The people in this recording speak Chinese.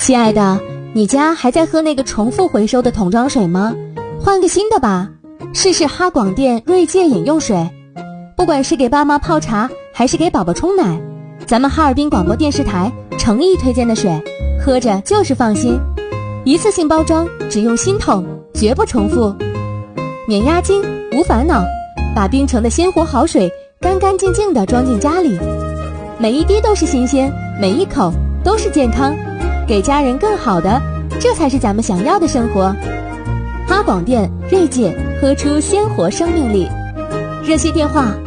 亲爱的，你家还在喝那个重复回收的桶装水吗？换个新的吧，试试哈广电锐界饮用水。不管是给爸妈泡茶，还是给宝宝冲奶，咱们哈尔滨广播电视台诚意推荐的水，喝着就是放心。一次性包装，只用新桶，绝不重复，免押金，无烦恼，把冰城的鲜活好水干干净净地装进家里，每一滴都是新鲜，每一口都是健康，给家人更好的，这才是咱们想要的生活。哈广电锐界，喝出鲜活生命力。热线电话